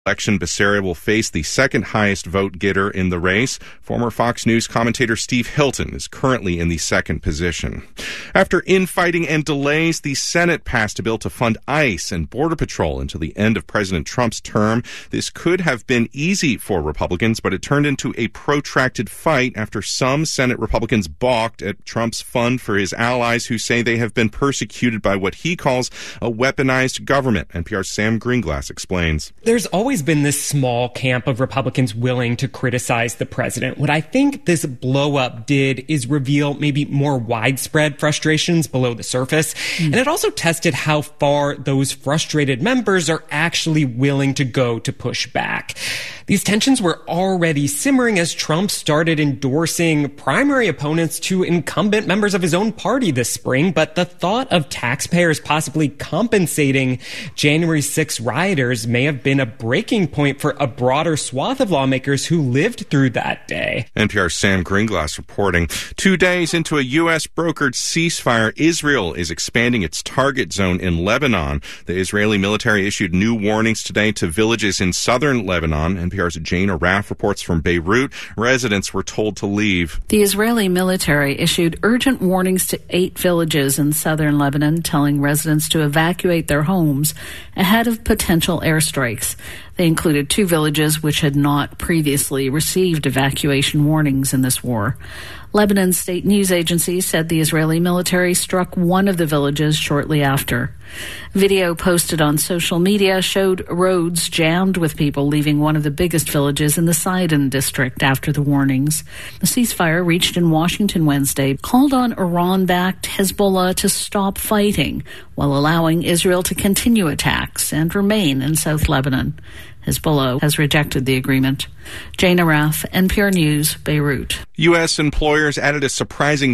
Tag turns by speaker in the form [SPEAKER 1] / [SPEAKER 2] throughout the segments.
[SPEAKER 1] Election, Becerra will face the second highest vote getter in the race. Former Fox News commentator Steve Hilton is currently in the second position. After infighting and delays, the Senate passed a bill to fund ICE and Border Patrol until the end of President Trump's term. This could have been easy for Republicans, but it turned into a protracted fight after some Senate Republicans balked at Trump's fund for his allies who say they have been persecuted by what he calls a weaponized government. NPR's Sam Greenglass explains.
[SPEAKER 2] There's always been this small camp of Republicans willing to criticize the president. What I think this blow-up did is reveal maybe more widespread frustrations below the surface. And it also tested how far those frustrated members are actually willing to go to push back. These tensions were already simmering as Trump started endorsing primary opponents to incumbent members of his own party this spring. But the thought of taxpayers possibly compensating January 6 rioters may have been a breaking point for a broader swath of lawmakers who lived through that day.
[SPEAKER 1] NPR's Sam Greenglass reporting. 2 days into a U.S. brokered ceasefire, Israel is expanding its target zone in Lebanon. The Israeli military issued new warnings today to villages in southern Lebanon. NPR's Jane Araf reports from Beirut. Residents were told to leave.
[SPEAKER 3] The Israeli military issued urgent warnings to 8 villages in southern Lebanon, telling residents to evacuate their homes ahead of potential airstrikes. They included 2 villages which had not previously received evacuation warnings in this war. Lebanon's state news agency said the Israeli military struck one of the villages shortly after. Video posted on social media showed roads jammed with people leaving one of the biggest villages in the Sidon district after the warnings. The ceasefire reached in Washington Wednesday called on Iran-backed Hezbollah to stop fighting while allowing Israel to continue attacks and remain in South Lebanon. Hezbollah has rejected the agreement. Jane Araf, NPR News, Beirut.
[SPEAKER 1] U.S. employers added a surprising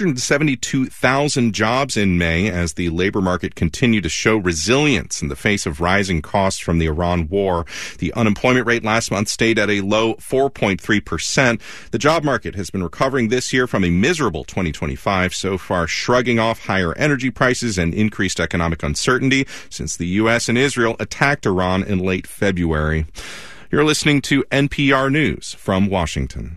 [SPEAKER 1] 172,000 jobs in May as the labor market continued to show resilience in the face of rising costs from the Iran war. The unemployment rate last month stayed at a low 4.3%. The job market has been recovering this year from a miserable 2025, so far shrugging off higher energy prices and increased economic uncertainty since the U.S. and Israel attacked Iran in late February. You're listening to NPR News from Washington.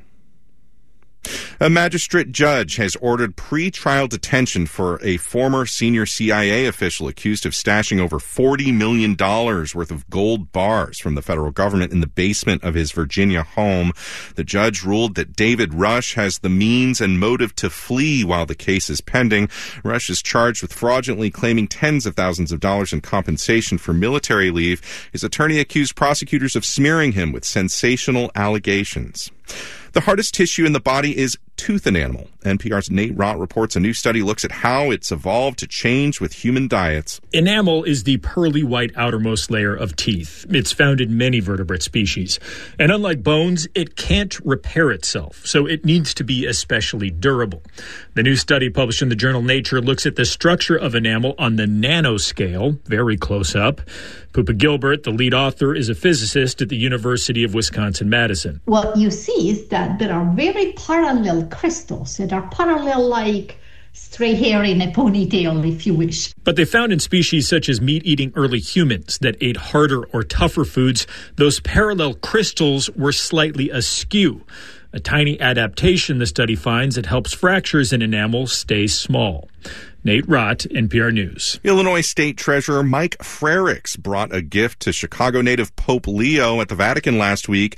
[SPEAKER 1] A magistrate judge has ordered pre-trial detention for a former senior CIA official accused of stashing over $40 million worth of gold bars from the federal government in the basement of his Virginia home. The judge ruled that David Rush has the means and motive to flee while the case is pending. Rush is charged with fraudulently claiming tens of thousands of dollars in compensation for military leave. His attorney accused prosecutors of smearing him with sensational allegations. The hardest tissue in the body is tooth enamel. NPR's Nate Rott reports a new study looks at how it's evolved to change with human diets.
[SPEAKER 4] Enamel is the pearly white outermost layer of teeth. It's found in many vertebrate species. And unlike bones, it can't repair itself, so it needs to be especially durable. The new study published in the journal Nature looks at the structure of enamel on the nanoscale, very close up. Poopa Gilbert, the lead author, is a physicist at the University of Wisconsin-Madison.
[SPEAKER 5] What you see is that there are very parallel crystals that are parallel like stray hair in a ponytail, if you wish.
[SPEAKER 4] But they found in species such as meat-eating early humans that ate harder or tougher foods, those parallel crystals were slightly askew. A tiny adaptation, the study finds, that helps fractures in enamel stay small. Nate Rott, NPR News.
[SPEAKER 1] Illinois State Treasurer Mike Frerichs brought a gift to Chicago native Pope Leo at the Vatican last week,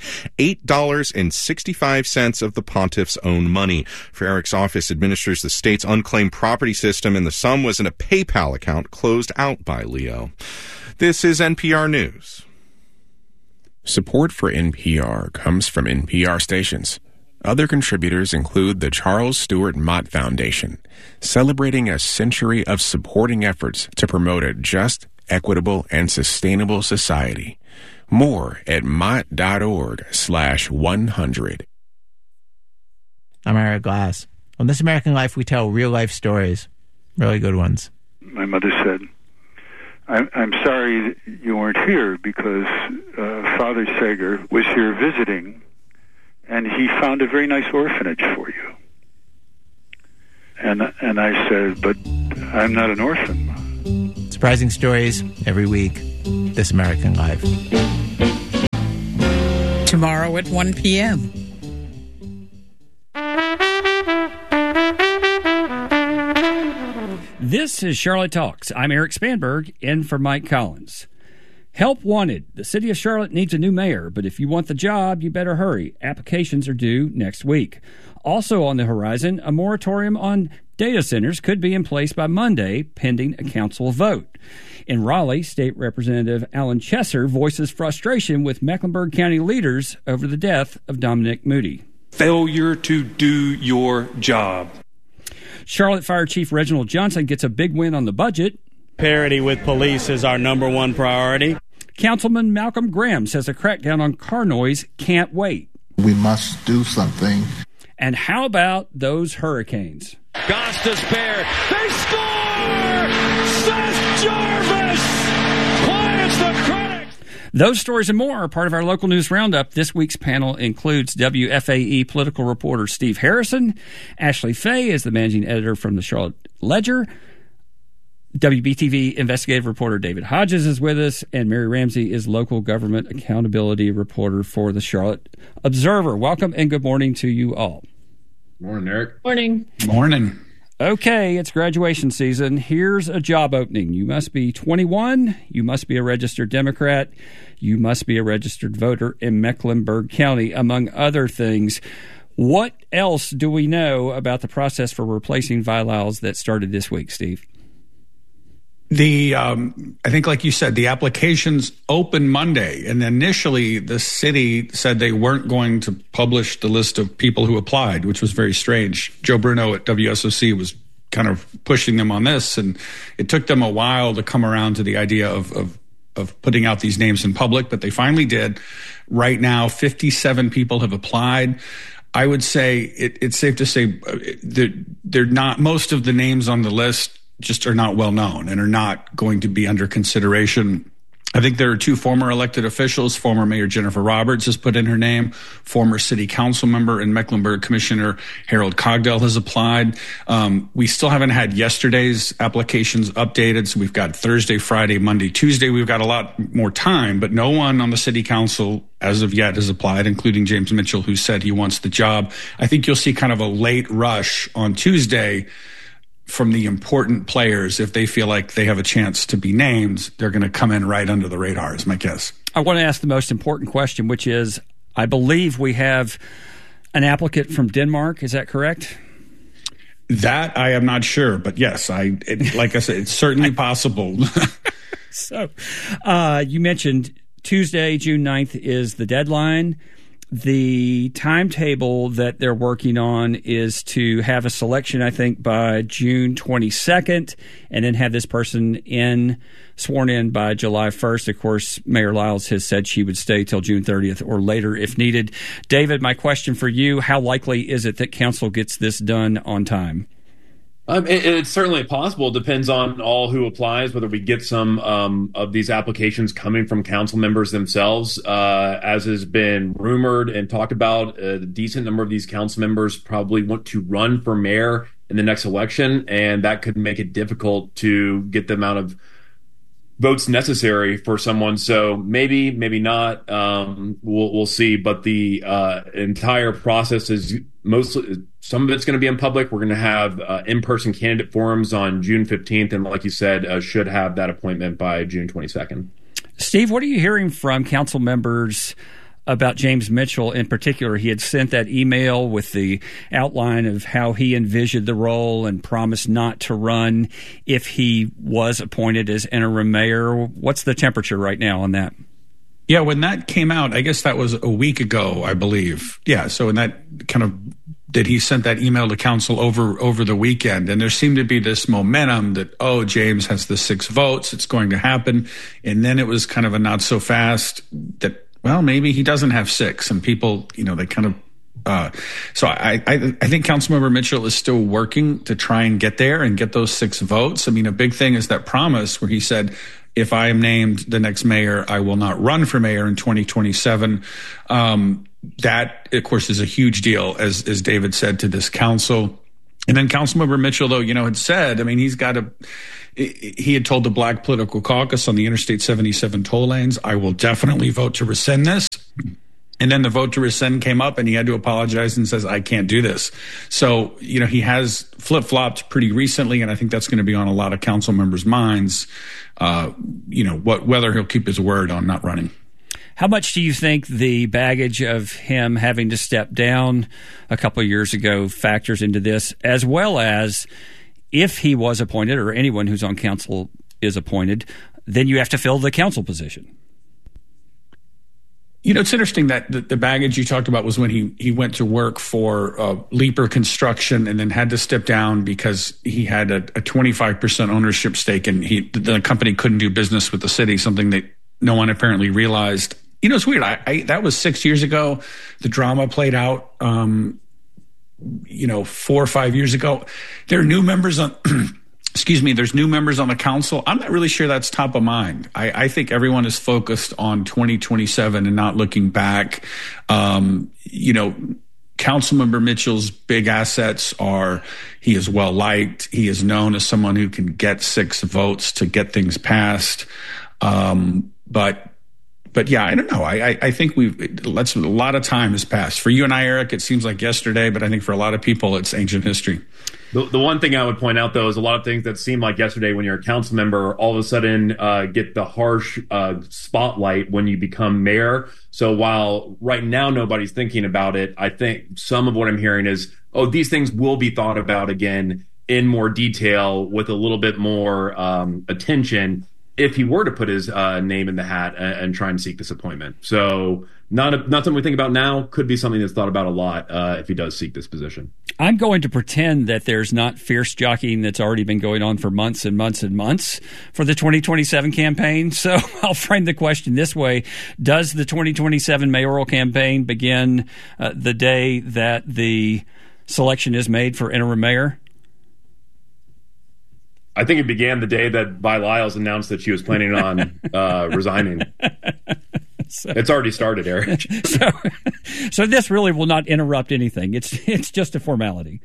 [SPEAKER 1] $8.65 of the pontiff's own money. Frerichs' office administers the state's unclaimed property system, and the sum was in a PayPal account closed out by Leo. This is NPR News.
[SPEAKER 6] Support for NPR comes from NPR stations. Other contributors include the Charles Stewart Mott Foundation, celebrating a century of supporting efforts to promote a just, equitable, and sustainable society. More at mott.org/100.
[SPEAKER 7] I'm Eric Glass. On This American Life, we tell real-life stories, really good ones.
[SPEAKER 8] My mother said, I'm sorry you weren't here because Father Sager was here visiting, and he found a very nice orphanage for you. And I said, but I'm not an orphan.
[SPEAKER 7] Surprising stories every week. This American Life.
[SPEAKER 9] tomorrow at 1 p.m.
[SPEAKER 10] This is Charlotte Talks. I'm Eric Spanberg, in for Mike Collins. Help wanted. The city of Charlotte needs a new mayor, but if you want the job, you better hurry. Applications are due next week. Also on the horizon, a moratorium on data centers could be in place by Monday, pending a council vote. In Raleigh, State Representative Alan Chesser voices frustration with Mecklenburg County leaders over the death of Dominic Moody.
[SPEAKER 11] Failure to do your job.
[SPEAKER 10] Charlotte Fire Chief Reginald Johnson gets a big win on the budget.
[SPEAKER 12] Parity with police is our number one priority.
[SPEAKER 10] Councilman Malcolm Graham says a crackdown on car noise can't wait.
[SPEAKER 13] We must do something.
[SPEAKER 10] And how about those hurricanes?
[SPEAKER 14] Goss to spare. They score! Seth Jarvis! Quiets the critics!
[SPEAKER 10] Those stories and more are part of our local news roundup. This week's panel includes WFAE political reporter Steve Harrison. Ashley Fay is the managing editor from the Charlotte Ledger. WBTV investigative reporter David Hodges is with us, and Mary Ramsey is local government accountability reporter for the Charlotte Observer. Welcome and good morning to you all.
[SPEAKER 15] Morning, Eric.
[SPEAKER 16] Morning.
[SPEAKER 15] Morning.
[SPEAKER 10] Okay, it's graduation season. Here's a job opening. You must be 21. You must be a registered Democrat. You must be a registered voter in Mecklenburg County, among other things. What else do we know about the process for replacing Vi Lyles that started this week, Steve?
[SPEAKER 15] I think, like you said, the applications open Monday, and initially the city said they weren't going to publish the list of people who applied, which was very strange. Joe Bruno at WSOC was kind of pushing them on this, and it took them a while to come around to the idea of putting out these names in public, but they finally did. Right now, 57 people have applied. I would say it's safe to say they're not, most of the names on the list just are not well known and are not going to be under consideration. I think there are two former elected officials. Former Mayor Jennifer Roberts has put in her name. Former city council member and Mecklenburg Commissioner Harold Cogdell has applied. We still haven't had yesterday's applications updated. So we've got Thursday, Friday, Monday, Tuesday. We've got a lot more time, but no one on the city council as of yet has applied, including James Mitchell, who said he wants the job. I think you'll see kind of a late rush on Tuesday from the important players. If they feel like they have a chance to be named, they're going to come in right under the radar, is my guess.
[SPEAKER 10] I want to ask the most important question, which is, I believe we have an applicant from Denmark. Is that correct?
[SPEAKER 15] That I am not sure, but yes, like I said, it's certainly possible.
[SPEAKER 10] So you mentioned Tuesday, June 9th is the deadline. The timetable that they're working on is to have a selection, I think, by June 22nd, and then have this person sworn in by July 1st. Of course, Mayor Lyles has said she would stay till June 30th or later if needed. David, my question for you, how likely is it that council gets this done on time?
[SPEAKER 17] It's certainly possible. It depends on all who applies, whether we get some of these applications coming from council members themselves. As has been rumored and talked about, a decent number of these council members probably want to run for mayor in the next election, and that could make it difficult to get the amount of votes necessary for someone. So maybe not. We'll see. But the entire process is mostly, some of it's going to be in public. We're going to have in-person candidate forums on June 15th. And like you said, should have that appointment by June 22nd.
[SPEAKER 10] Steve, what are you hearing from council members about James Mitchell in particular? He had sent that email with the outline of how he envisioned the role and promised not to run if he was appointed as interim mayor. What's the temperature right now on that?
[SPEAKER 15] Yeah, when that came out, I guess that was a week ago, I believe. Yeah, so in that kind of that he sent that email to council over the weekend, and there seemed to be this momentum that, oh, James has the 6 votes, it's going to happen. And then it was kind of a not so fast that, well, maybe he doesn't have 6, and people, they kind of so I think Councilmember Mitchell is still working to try and get there and get those 6 votes. I mean, a big thing is that promise where he said, if I am named the next mayor, I will not run for mayor in 2027. That, of course, is a huge deal, as David said, to this council. And then Councilmember Mitchell, though, had said, I mean, he had told the Black Political Caucus on the Interstate 77 toll lanes, I will definitely vote to rescind this. And then the vote to rescind came up and he had to apologize and says, I can't do this. So, he has flip-flopped pretty recently, and I think that's going to be on a lot of council members' minds, whether he'll keep his word on not running.
[SPEAKER 10] How much do you think the baggage of him having to step down a couple of years ago factors into this, as well as if he was appointed or anyone who's on council is appointed, then you have to fill the council position?
[SPEAKER 15] It's interesting that the baggage you talked about was when he went to work for Leaper Construction and then had to step down because he had a 25% ownership stake and the company couldn't do business with the city, something that no one apparently realized. It's weird. That was 6 years ago. The drama played out, 4 or 5 years ago. There are new members on... there's new members on the council. I'm not really sure that's top of mind. I think everyone is focused on 2027 and not looking back. Councilmember Mitchell's big assets are he is well liked. He is known as someone who can get 6 votes to get things passed. But yeah, I don't know. I think a lot of time has passed. For you and I, Eric, it seems like yesterday, but I think for a lot of people, it's ancient history.
[SPEAKER 17] The one thing I would point out, though, is a lot of things that seem like yesterday when you're a council member all of a sudden get the harsh spotlight when you become mayor. So while right now nobody's thinking about it, I think some of what I'm hearing is, these things will be thought about again in more detail with a little bit more attention if he were to put his name in the hat and try and seek this appointment. So not something we think about now, could be something that's thought about a lot if he does seek this position.
[SPEAKER 10] I'm going to pretend that there's not fierce jockeying that's already been going on for months and months and months for the 2027 campaign. So I'll frame the question this way. Does the 2027 mayoral campaign begin the day that the selection is made for interim mayor?
[SPEAKER 17] I think it began the day that Vi Lyles announced that she was planning on resigning. It's already started, Eric.
[SPEAKER 10] So this really will not interrupt anything. It's just a formality.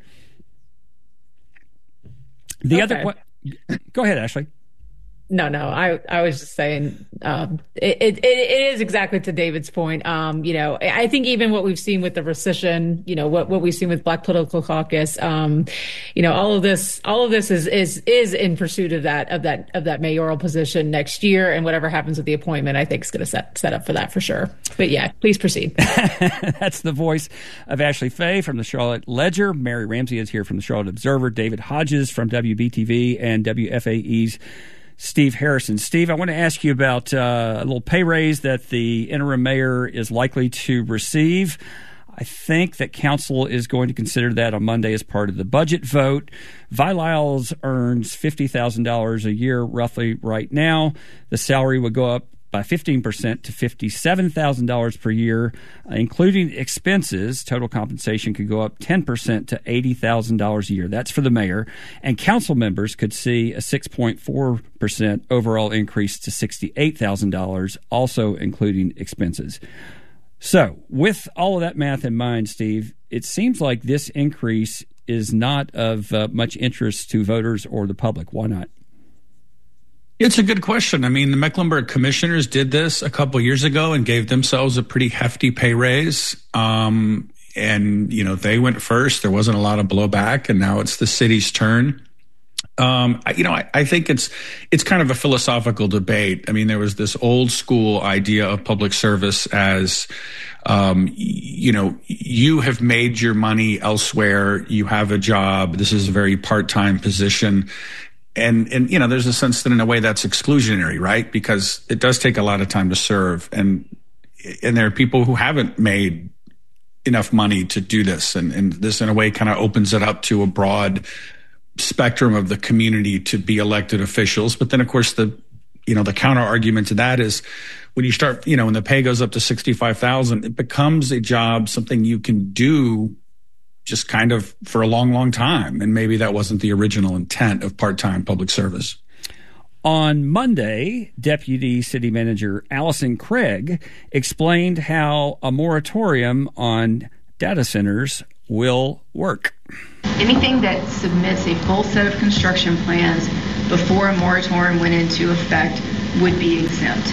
[SPEAKER 10] Go ahead, Ashley.
[SPEAKER 16] No, I was just saying it is exactly to David's point. I think even what we've seen with the recession, what we've seen with Black Political Caucus, all of this is in pursuit of that mayoral position next year, and whatever happens with the appointment, I think is going to set up for that for sure. But yeah, please proceed.
[SPEAKER 10] That's the voice of Ashley Fay from the Charlotte Ledger. Mary Ramsey is here from the Charlotte Observer. David Hodges from WBTV and WFAE's Steve Harrison. Steve, I want to ask you about a little pay raise that the interim mayor is likely to receive. I think that council is going to consider that on Monday as part of the budget vote. Vi Lyles earns $50,000 a year roughly right now. The salary would go up by 15% to $57,000 per year, including expenses. Total compensation could go up 10% to $80,000 a year. That's for the mayor. And council members could see a 6.4% overall increase to $68,000, also including expenses. So with all of that math in mind, Steve, it seems like this increase is not of much interest to voters or the public. Why not?
[SPEAKER 15] It's a good question. I mean, the Mecklenburg commissioners did this a couple years ago and gave themselves a pretty hefty pay raise. And, they went first. There wasn't a lot of blowback, and now it's the city's turn. I think it's kind of a philosophical debate. I mean, there was this old school idea of public service as, you have made your money elsewhere. You have a job. This is a very part-time position. And there's a sense that in a way that's exclusionary, right? Because it does take a lot of time to serve. And there are people who haven't made enough money to do this. And this in a way kind of opens it up to a broad spectrum of the community to be elected officials. But then of course the counter argument to that is when you start, when the pay goes up to $65,000, it becomes a job, something you can do just kind of for a long, long time. And maybe that wasn't the original intent of part-time public service.
[SPEAKER 10] On Monday, Deputy City Manager Allison Craig explained how a moratorium on data centers will work.
[SPEAKER 18] Anything that submits a full set of construction plans before a moratorium went into effect would be exempt.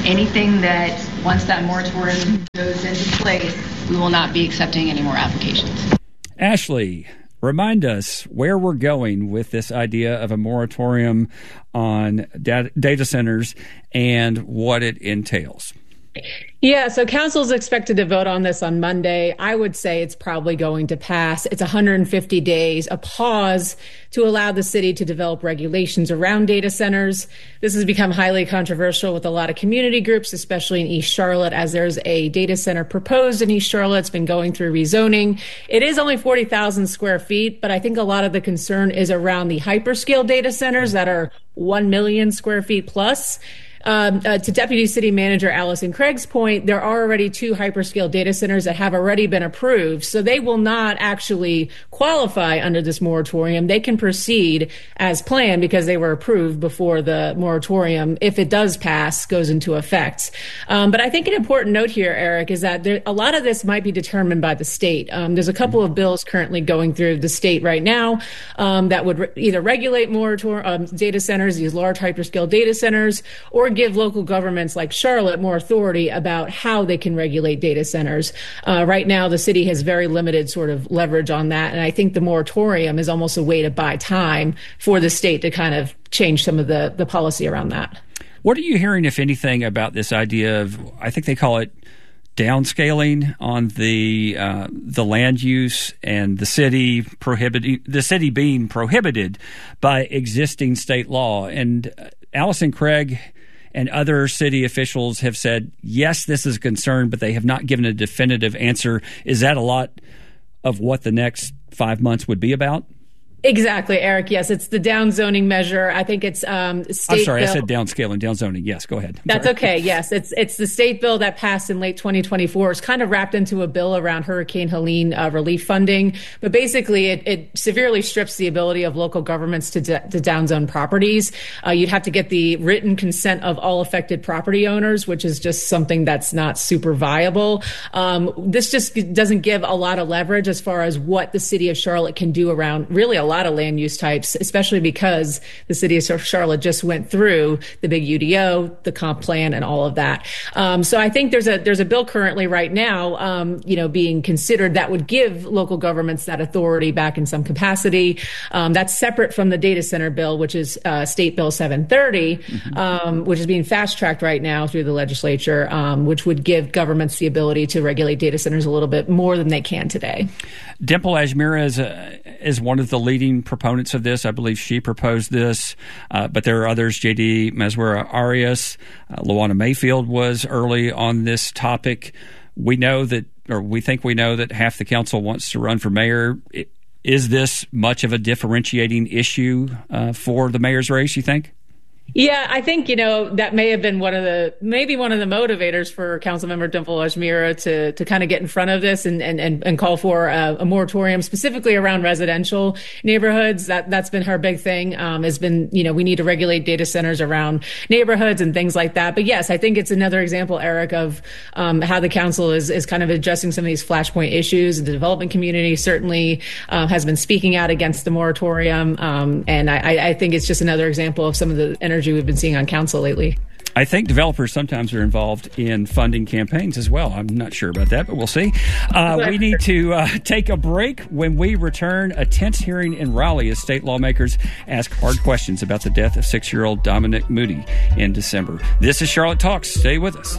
[SPEAKER 18] anything that, once that moratorium goes into place, we will not be accepting any more applications.
[SPEAKER 10] Ashley, remind us where we're going with this idea of a moratorium on data centers and what it entails.
[SPEAKER 16] Yeah, so council is expected to vote on this on Monday. I would say it's probably going to pass. It's 150 days, a pause to allow the city to develop regulations around data centers. This has become highly controversial with a lot of community groups, especially in East Charlotte, as there's a data center proposed in East Charlotte. It's been going through rezoning. It is only 40,000 square feet, but I think a lot of the concern is around the hyperscale data centers that are 1 million square feet plus. To Deputy City Manager Allison Craig's point, there are already 2 hyperscale data centers that have already been approved, so they will not actually qualify under this moratorium. They can proceed as planned because they were approved before the moratorium, if it does pass, goes into effect. But I think an important note here, Eric, is that a lot of this might be determined by the state. There's a couple of bills currently going through the state right now that would either regulate data centers, these large hyperscale data centers, or give local governments like Charlotte more authority about how they can regulate data centers. Right now, the city has very limited sort of leverage on that. And I think the moratorium is almost a way to buy time for the state to kind of change some of the policy around that.
[SPEAKER 10] What are you hearing, if anything, about this idea of, I think they call it downscaling on the land use and the city being prohibited by existing state law? And Allison Craig and other city officials have said, yes, this is a concern, but they have not given a definitive answer. Is that a lot of what the next 5 months would be about?
[SPEAKER 16] Exactly, Eric. Yes, it's the downzoning measure. I think it's state
[SPEAKER 10] I'm sorry,
[SPEAKER 16] bill.
[SPEAKER 10] I said downscaling, downzoning. Yes, go ahead.
[SPEAKER 16] That's okay. Yes, it's the state bill that passed in late 2024. It's kind of wrapped into a bill around Hurricane Helene relief funding. But basically, it severely strips the ability of local governments to downzone properties. You'd have to get the written consent of all affected property owners, which is just something that's not super viable. This just doesn't give a lot of leverage as far as what the city of Charlotte can do around really a lot of land use types, especially because the city of Charlotte just went through the big UDO, the comp plan, and all of that. So I think there's a bill currently right now, being considered that would give local governments that authority back in some capacity. That's separate from the data center bill, which is State Bill 730, which is being fast tracked right now through the legislature, which would give governments the ability to regulate data centers a little bit more than they can today.
[SPEAKER 10] Dimple Ajmira is one of the leading proponents of this. I believe she proposed this, but there are others. J.D. Meswera-Arias, Luana Mayfield was early on this topic. We think we know that half the council wants to run for mayor. Is this much of a differentiating issue for the mayor's race, you think?
[SPEAKER 16] Yeah, I think, that may have been one of the motivators for Councilmember Dimple Ajmira to kind of get in front of this and call for a moratorium specifically around residential neighborhoods. That's been her big thing, has been, we need to regulate data centers around neighborhoods and things like that. But yes, I think it's another example, Eric, of how the council is kind of addressing some of these flashpoint issues. The development community certainly has been speaking out against the moratorium. And I think it's just another example of some of the energy we've been seeing on council lately.
[SPEAKER 10] I think developers sometimes are involved in funding campaigns as well. I'm not sure about that, but we'll see. We need to take a break. When we return, a tense hearing in Raleigh as state lawmakers ask hard questions about the death of 6-year-old Dominic Moody in December. This is Charlotte Talks. Stay with us.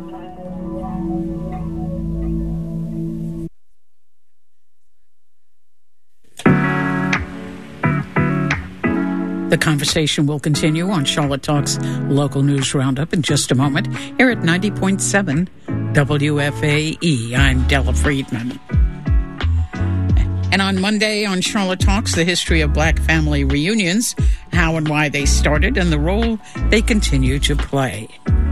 [SPEAKER 9] The conversation will continue on Charlotte Talks Local News Roundup in just a moment. Here at 90.7 WFAE, I'm Della Friedman. And on Monday on Charlotte Talks, the history of Black family reunions, how and why they started, and the role they continue to play.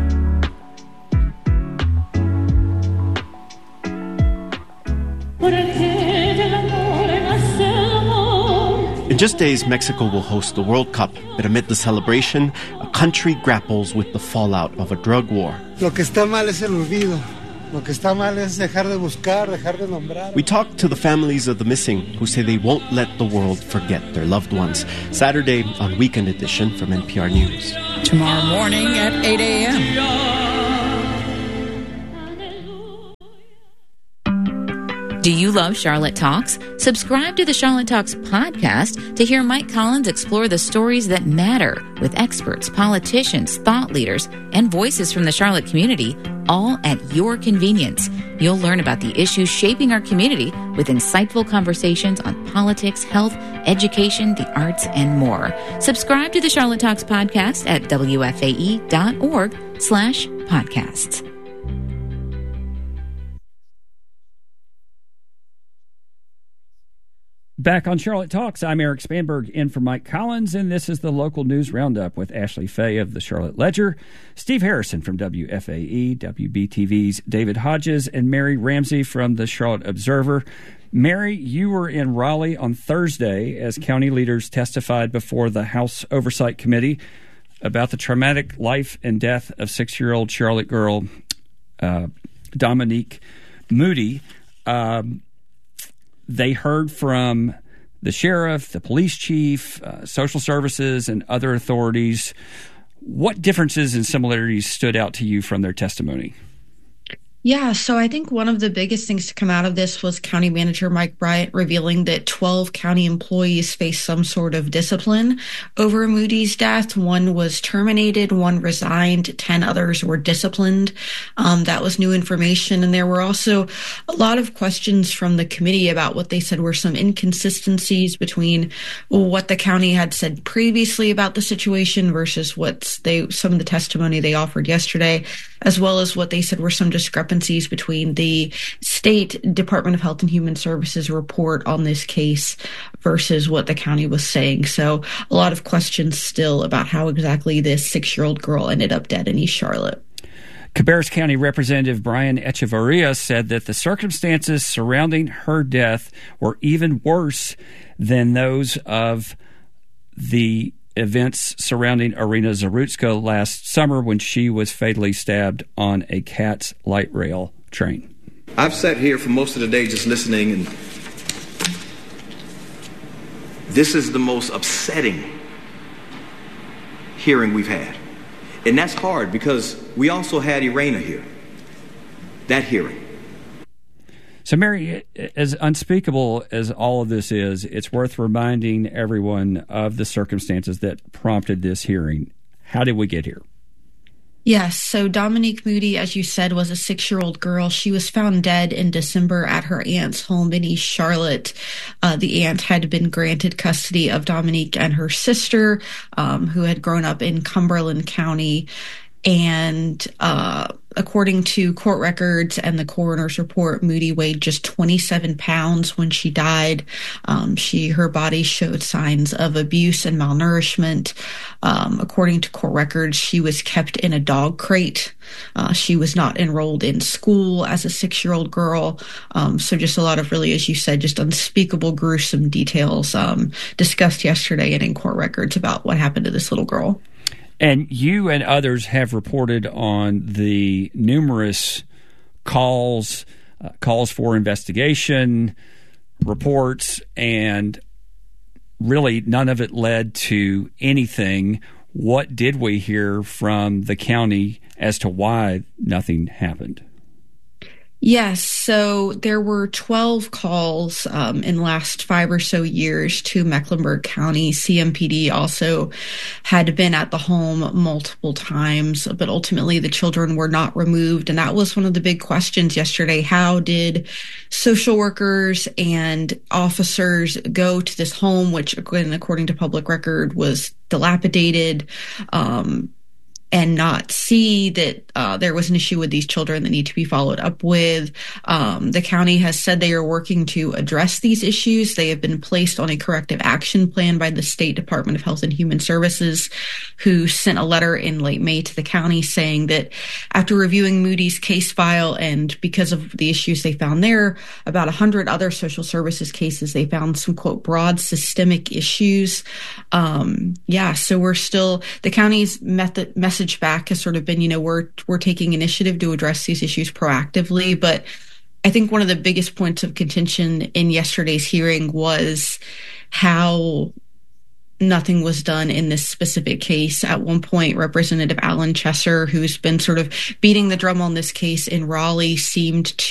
[SPEAKER 19] In just days, Mexico will host the World Cup, but amid the celebration, a country grapples with the fallout of a drug war.
[SPEAKER 20] Lo que está mal es el olvido. Lo que está mal es dejar de buscar, dejar de nombrar.
[SPEAKER 19] We talked to the families of the missing who say they won't let the world forget their loved ones. Saturday on Weekend Edition from NPR News.
[SPEAKER 9] Tomorrow morning at 8 a.m.
[SPEAKER 21] Do you love Charlotte Talks? Subscribe to the Charlotte Talks podcast to hear Mike Collins explore the stories that matter with experts, politicians, thought leaders, and voices from the Charlotte community, all at your convenience. You'll learn about the issues shaping our community with insightful conversations on politics, health, education, the arts, and more. Subscribe to the Charlotte Talks podcast at wfae.org/podcasts.
[SPEAKER 10] Back on Charlotte Talks, I'm Eric Spanberg in for Mike Collins, and this is the local news roundup with Ashley Fay of the Charlotte Ledger, Steve Harrison from WFAE, WBTV's David Hodges, and Mary Ramsey from the Charlotte Observer. Mary, you were in Raleigh on Thursday as county leaders testified before the House Oversight Committee about the traumatic life and death of 6-year-old Charlotte girl Dominique Moody. They heard from the sheriff, the police chief, social services, and other authorities. What differences and similarities stood out to you from their testimony?
[SPEAKER 22] Yeah, so I think one of the biggest things to come out of this was County Manager Mike Bryant revealing that 12 county employees faced some sort of discipline over Moody's death. One was terminated, one resigned, 10 others were disciplined. That was new information. And there were also a lot of questions from the committee about what they said were some inconsistencies between what the county had said previously about the situation versus some of the testimony they offered yesterday, as well as what they said were some discrepancies between the State Department of Health and Human Services report on this case versus what the county was saying. So a lot of questions still about how exactly this 6-year-old girl ended up dead in East Charlotte.
[SPEAKER 10] Cabarrus County Representative Brian Echevarria said that the circumstances surrounding her death were even worse than those of the events surrounding Irina Zarutska last summer when she was fatally stabbed on a CATS light rail train.
[SPEAKER 23] I've sat here for most of the day just listening, and this is the most upsetting hearing we've had. And that's hard because we also had Irina here, that hearing.
[SPEAKER 10] So, Mary, as unspeakable as all of this is, it's worth reminding everyone of the circumstances that prompted this hearing. How did we get here?
[SPEAKER 22] Yes, so Dominique Moody, as you said, was a 6-year-old girl. She was found dead in December at her aunt's home in East Charlotte. The aunt had been granted custody of Dominique and her sister, who had grown up in Cumberland County. And according to court records and the coroner's report, Moody weighed just 27 pounds when she died. Her body showed signs of abuse and malnourishment. According to court records, she was kept in a dog crate. She was not enrolled in school as a 6-year-old girl. So just a lot of really, as you said, just unspeakable, gruesome details discussed yesterday and in court records about what happened to this little girl.
[SPEAKER 10] And you and others have reported on the numerous calls for investigation, reports, and really none of it led to anything. What did we hear from the county as to why nothing happened?
[SPEAKER 22] Yes, so there were 12 calls in the last 5 or so years to Mecklenburg County. CMPD also had been at the home multiple times, but ultimately the children were not removed. And that was one of the big questions yesterday. How did social workers and officers go to this home, which, according to public record, was dilapidated, and not see that there was an issue with these children that need to be followed up with. The county has said they are working to address these issues. They have been placed on a corrective action plan by the State Department of Health and Human Services, who sent a letter in late May to the county saying that after reviewing Moody's case file and because of the issues they found there, about 100 other social services cases, they found some, quote, broad systemic issues. So we're still, the county's message back has sort of been, we're taking initiative to address these issues proactively. But I think one of the biggest points of contention in yesterday's hearing was how nothing was done in this specific case. At one point, Representative Alan Chesser, who's been sort of beating the drum on this case in Raleigh, seemed to